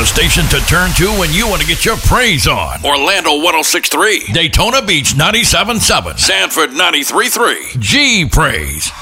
the station to turn to when you want to get your praise on. Orlando 106.3. Daytona Beach 97.7. Sanford 93.3. G Praise.